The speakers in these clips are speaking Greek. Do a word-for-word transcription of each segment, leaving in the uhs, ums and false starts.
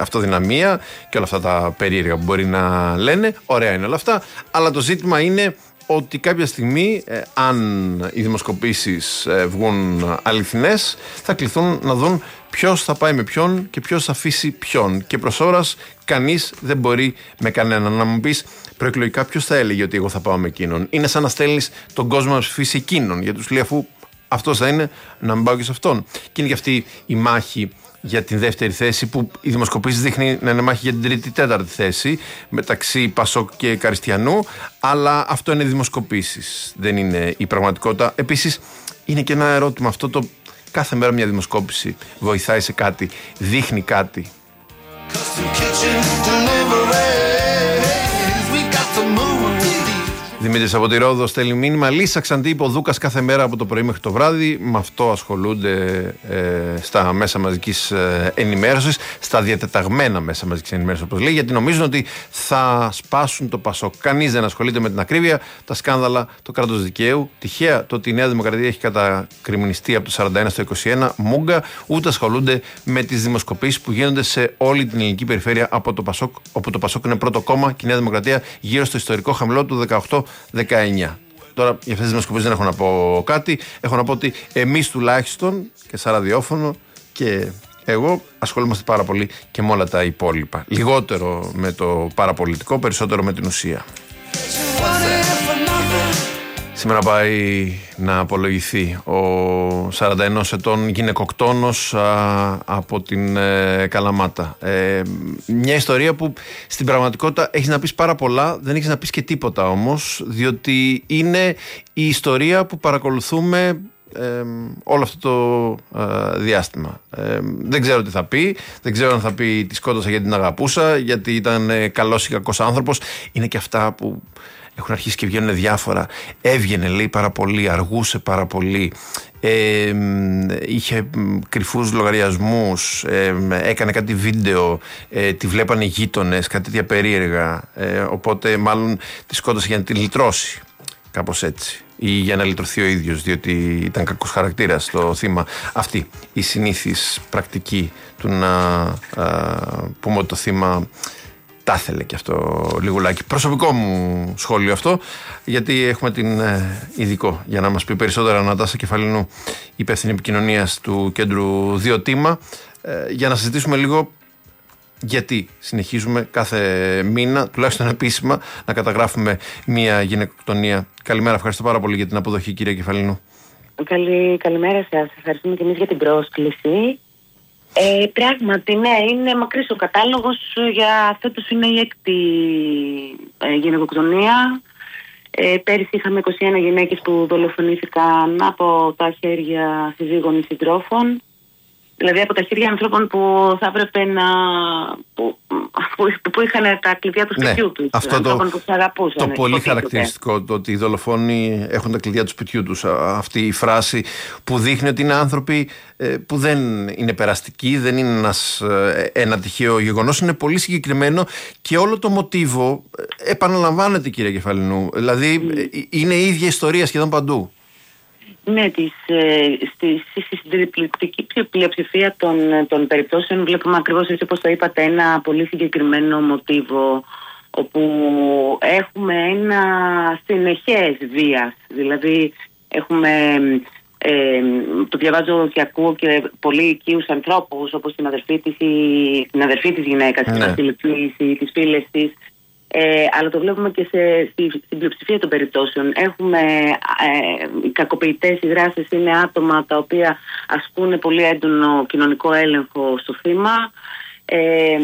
αυτοδυναμία και όλα αυτά τα περίεργα που μπορεί να λένε. Ωραία είναι όλα αυτά, αλλά το ζήτημα είναι ότι κάποια στιγμή, ε, αν οι δημοσκοπήσεις ε, βγουν αληθινές, θα κληθούν να δουν ποιος θα πάει με ποιον και ποιος θα αφήσει ποιον. Και προς ώρας κανείς δεν μπορεί με κανέναν. Να μου πεις, προεκλογικά ποιος θα έλεγε ότι εγώ θα πάω με εκείνον? Είναι σαν να στέλνεις τον κόσμο να ψηφίσει εκείνον, γιατί τους λέει αφού αυτός θα είναι, να μην πάω και σε αυτόν. Και είναι και αυτή η μάχη για την δεύτερη θέση, που οι δημοσκοπήσεις δείχνει να είναι μάχη για την τρίτη, τέταρτη θέση μεταξύ Πασόκ και Καριστιανού, αλλά αυτό είναι δημοσκοπήσεις, δεν είναι η πραγματικότητα. Επίσης είναι και ένα ερώτημα αυτό, το κάθε μέρα μια δημοσκόπηση βοηθάει σε κάτι, δείχνει κάτι? Δημήτρης από τη Ρόδο στέλνει μήνυμα. Λύσα Ξαντή, είπε ο Δούκας κάθε μέρα από το πρωί μέχρι το βράδυ. Με αυτό ασχολούνται ε, στα μέσα μαζικής ε, ενημέρωσης, στα διατεταγμένα μέσα μαζικής ενημέρωσης, όπως λέει, γιατί νομίζουν ότι θα σπάσουν το Πασόκ. Κανείς δεν ασχολείται με την ακρίβεια, τα σκάνδαλα, το κράτος δικαίου. Τυχαία το ότι η Νέα Δημοκρατία έχει κατακριμνιστεί από το σαράντα ένα στο είκοσι ένα, μούγκα, ούτε ασχολούνται με τις δημοσκοπήσεις που γίνονται σε όλη την ελληνική περιφέρεια από το Πασόκ, όπου το Πασόκ είναι πρώτο κόμμα και η Νέα Δημοκρατία γύρω στο ιστορικό χαμηλό του δεκαοκτώ δεκαεννιά. Τώρα για αυτές τις δημοσκοπήσεις δεν έχω να πω κάτι. Έχω να πω ότι εμείς τουλάχιστον και σαν ραδιόφωνο και εγώ ασχολούμαστε πάρα πολύ και με όλα τα υπόλοιπα. Λιγότερο με το παραπολιτικό, περισσότερο με την ουσία. Σήμερα πάει να απολογηθεί ο σαράντα ενός ετών γυναικοκτόνος α, από την ε, Καλαμάτα. Ε, μια ιστορία που στην πραγματικότητα έχεις να πεις πάρα πολλά, δεν έχεις να πεις και τίποτα όμως, διότι είναι η ιστορία που παρακολουθούμε ε, όλο αυτό το ε, διάστημα. Ε, δεν ξέρω τι θα πει, δεν ξέρω αν θα πει τη σκότωσα γιατί την αγαπούσα, γιατί ήταν ε, καλός ή κακός άνθρωπος. Είναι και αυτά που έχουν αρχίσει και βγαίνουν διάφορα. Έβγαινε, λέει, πάρα πολύ, αργούσε πάρα πολύ, ε, είχε κρυφούς λογαριασμούς, ε, έκανε κάτι βίντεο, ε, τη βλέπανε οι γείτονες, κάτι τέτοια περίεργα. Ε, οπότε μάλλον τη σκότωσε για να τη λυτρώσει. Κάπως έτσι. Ή για να λυτρωθεί ο ίδιος, διότι ήταν κακός χαρακτήρας το θύμα. Αυτή η συνήθις πρακτική του να α, πούμε ότι το θύμα τα ήθελε και αυτό λιγουλάκι. Προσωπικό μου σχόλιο αυτό, γιατί έχουμε την ε, ειδικό για να μας πει περισσότερα, Νατάσα Κεφαλινού, υπεύθυνη επικοινωνίας του κέντρου δύο Τίμα, ε, για να συζητήσουμε λίγο γιατί συνεχίζουμε κάθε μήνα, τουλάχιστον επίσημα, να καταγράφουμε μια γυναικοκτονία. Καλημέρα, ευχαριστώ πάρα πολύ για την αποδοχή, κυρία Κεφαλινού. Καλή, καλημέρα σας, ευχαριστούμε και εμείς για την πρόσκληση. Ε, πράγματι, ναι, είναι μακρύς ο κατάλογος. Για φέτος είναι η έκτη ε, γυναικοκτονία. Ε, πέρυσι είχαμε είκοσι ένα γυναίκες που δολοφονήθηκαν από τα χέρια συζύγων ή συντρόφων. Δηλαδή από τα χέρια ανθρώπων που θα έπρεπε να... που, που, που είχαν τα κλειδιά του σπιτιού, ναι, τους. Αυτό το, που τους αγαπούσαν. Το πολύ χαρακτηριστικό, το ότι οι δολοφόνοι έχουν τα κλειδιά του σπιτιού τους. Αυτή η φράση που δείχνει ότι είναι άνθρωποι που δεν είναι περαστικοί, δεν είναι ένας, ένα τυχαίο γεγονός, είναι πολύ συγκεκριμένο και όλο το μοτίβο επαναλαμβάνεται, κύριε Κεφαλινού. Δηλαδή mm. είναι η ίδια ιστορία σχεδόν παντού. Ναι, της, ε, στη, στη συντριπτική πλειοψηφία των, των περιπτώσεων βλέπουμε ακριβώς έτσι όπως το είπατε, ένα πολύ συγκεκριμένο μοτίβο, όπου έχουμε ένα συνεχές βίας. Δηλαδή έχουμε, ε, το διαβάζω και ακούω και πολύ οικείους ανθρώπους, όπως την αδερφή της, η, την αδερφή της γυναίκας, ναι, ή τις φίλες της. Ε, αλλά το βλέπουμε και σε, στη, στην πλειοψηφία των περιπτώσεων. Έχουμε ε, οι κακοποιητές, οι δράστες είναι άτομα τα οποία ασκούν πολύ έντονο κοινωνικό έλεγχο στο θύμα. Ε, ε,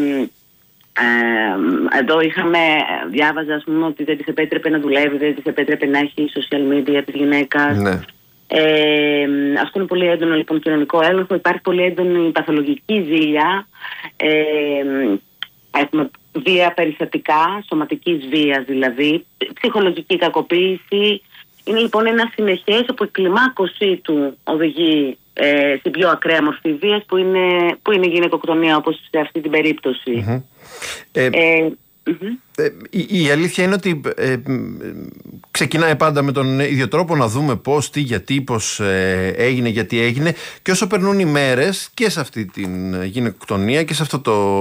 εδώ είχαμε, διάβαζα ας πούμε, ότι δεν της επέτρεπε να δουλεύει, δεν της επέτρεπε να έχει social media της γυναίκας. Ναι. Ε, ασκούν πολύ έντονο λοιπόν κοινωνικό έλεγχο. Υπάρχει πολύ έντονη παθολογική ζήλια. Ε, έχουμε βία περιστατικά, σωματικής βίας δηλαδή, ψυχολογική κακοποίηση. Είναι λοιπόν ένα συνεχές όπου η κλιμάκωσή του οδηγεί ε, στην πιο ακραία μορφή βίας που είναι, που είναι η γυναικοκτονία, όπως σε αυτή την περίπτωση. Mm-hmm. Ε, ε, ε, η, η αλήθεια είναι ότι ε, ξεκινάει πάντα με τον ίδιο τρόπο, να δούμε πώς, τι, γιατί, πώς ε, έγινε, γιατί έγινε, και όσο περνούν οι μέρες και σε αυτή την γυναικοκτονία και σε αυτό το